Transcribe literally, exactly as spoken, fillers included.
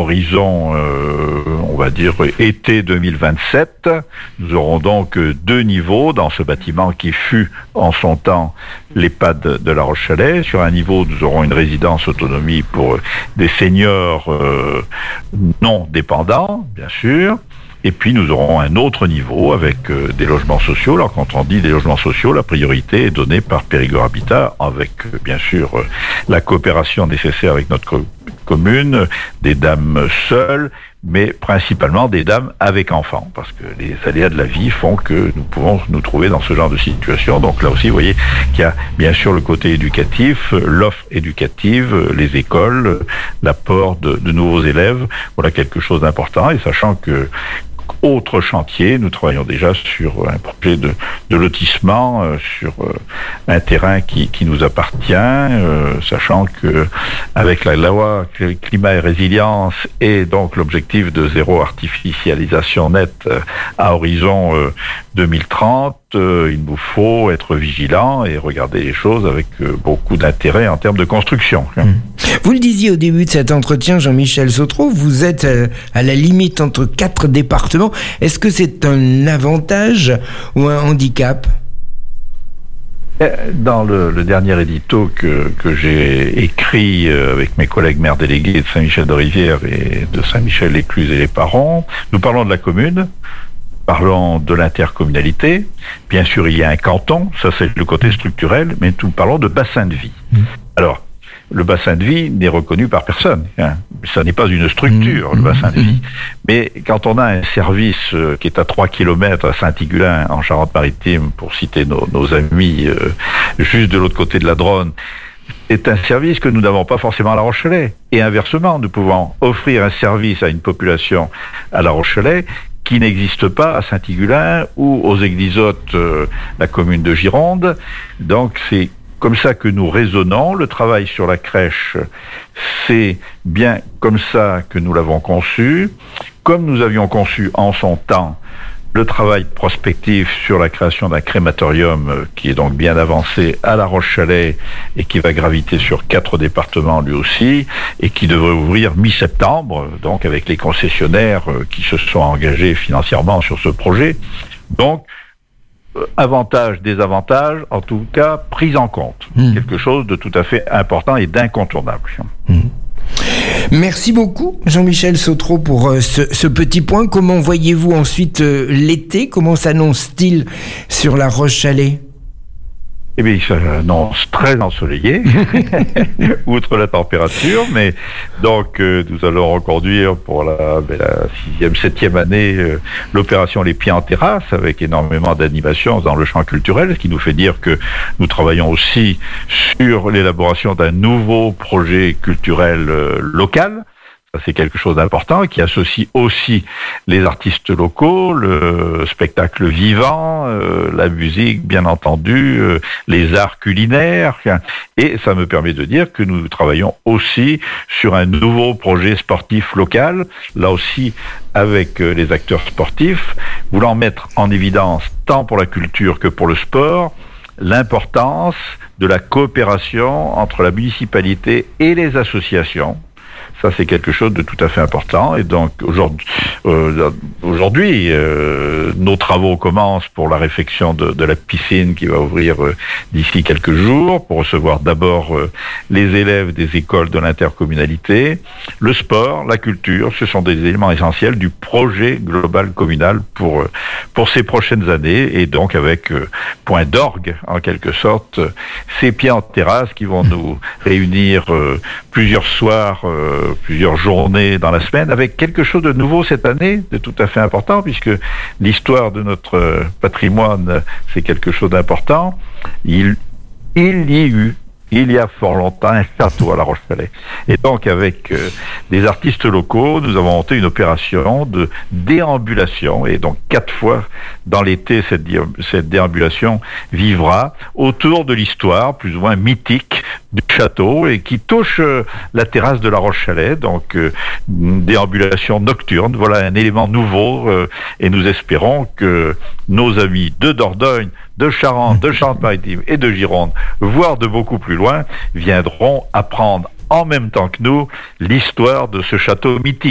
horizon, euh, on va dire, été deux mille vingt-sept. Nous aurons donc deux niveaux dans ce bâtiment qui fut en son temps l'EHPAD de La Roche-Chalais. Sur un niveau, nous aurons une résidence autonomie pour des seniors euh, non dépendants, bien sûr. Et puis nous aurons un autre niveau avec euh, des logements sociaux. Alors quand on dit des logements sociaux, la priorité est donnée par Périgord Habitat avec euh, bien sûr euh, la coopération nécessaire avec notre co- commune, des dames seules, mais principalement des dames avec enfants, parce que les aléas de la vie font que nous pouvons nous trouver dans ce genre de situation. Donc là aussi, vous voyez qu'il y a bien sûr le côté éducatif, l'offre éducative, les écoles, l'apport de, de nouveaux élèves. Voilà quelque chose d'important, et sachant que autre chantier, nous travaillons déjà sur un projet de, de lotissement, euh, sur euh, un terrain qui, qui nous appartient, euh, sachant que avec la loi climat et résilience et donc l'objectif de zéro artificialisation nette euh, à horizon euh, deux mille trente, euh, il nous faut être vigilants et regarder les choses avec euh, beaucoup d'intérêt en termes de construction. Mmh. Vous le disiez au début de cet entretien, Jean-Michel Sautreau, vous êtes euh, à la limite entre quatre départements. Est-ce que c'est un avantage ou un handicap ? Dans le, le dernier édito que, que j'ai écrit avec mes collègues maires délégués de Saint-Michel-de-Rivière et de Saint-Michel-l'Écluse et les Parents, nous parlons de la commune, parlons de l'intercommunalité. Bien sûr, il y a un canton, ça c'est le côté structurel, mais nous parlons de bassin de vie. Mmh. Alors, le bassin de vie n'est reconnu par personne. Hein. Ça n'est pas une structure, mmh. le bassin de vie. Mais quand on a un service euh, qui est à trois kilomètres à Saint-Higulin, en Charente-Maritime, pour citer nos, nos amis, euh, juste de l'autre côté de la Dronne, c'est un service que nous n'avons pas forcément à La Roche-Chalais. Et inversement, nous pouvons offrir un service à une population à La Roche-Chalais qui n'existe pas à Saint-Higulin ou aux Eglisottes, euh, la commune de Gironde. Donc c'est comme ça que nous raisonnons. Le travail sur la crèche, c'est bien comme ça que nous l'avons conçu. Comme nous avions conçu en son temps le travail prospectif sur la création d'un crématorium qui est donc bien avancé à La Roche-Chalais et qui va graviter sur quatre départements lui aussi et qui devrait ouvrir mi-septembre, donc avec les concessionnaires qui se sont engagés financièrement sur ce projet. Donc, avantages, désavantages, en tout cas, prise en compte. Mmh. Quelque chose de tout à fait important et d'incontournable. Mmh. Merci beaucoup, Jean-Michel Sautreau, pour euh, ce, ce petit point. Comment voyez-vous ensuite euh, l'été ? Comment s'annonce-t-il sur La Roche-Chalais ? Eh bien, il s'annonce très ensoleillé, outre la température, mais donc euh, nous allons reconduire pour la, la sixième, septième année euh, l'opération Les Pieds en Terrasse, avec énormément d'animation dans le champ culturel, ce qui nous fait dire que nous travaillons aussi sur l'élaboration d'un nouveau projet culturel euh, local. C'est quelque chose d'important qui associe aussi les artistes locaux, le spectacle vivant, euh, la musique, bien entendu, euh, les arts culinaires. Et ça me permet de dire que nous travaillons aussi sur un nouveau projet sportif local, là aussi avec euh, les acteurs sportifs, voulant mettre en évidence, tant pour la culture que pour le sport, l'importance de la coopération entre la municipalité et les associations. Ça, c'est quelque chose de tout à fait important. Et donc, aujourd'hui, euh, aujourd'hui euh, nos travaux commencent pour la réfection de, de la piscine qui va ouvrir euh, d'ici quelques jours, pour recevoir d'abord euh, les élèves des écoles de l'intercommunalité. Le sport, la culture, ce sont des éléments essentiels du projet global communal pour, euh, pour ces prochaines années. Et donc, avec euh, point d'orgue, en quelque sorte, euh, ces pieds en terrasse qui vont nous réunir euh, plusieurs soirs, euh, plusieurs journées dans la semaine, avec quelque chose de nouveau cette année, de tout à fait important, puisque l'histoire de notre patrimoine, c'est quelque chose d'important. Il, il y a eu, il y a fort longtemps, un château à La Roche-Chalais. Et donc, avec euh, des artistes locaux, nous avons monté une opération de déambulation. Et donc, quatre fois dans l'été, cette, cette déambulation vivra autour de l'histoire, plus ou moins mythique, du château, et qui touche euh, la terrasse de La Roche-Chalais. Donc, euh, une déambulation nocturne. Voilà un élément nouveau. Euh, et nous espérons que nos amis de Dordogne, de Charente, de Charente-Maritime et de Gironde, voire de beaucoup plus loin, viendront apprendre en même temps que nous l'histoire de ce château mythique.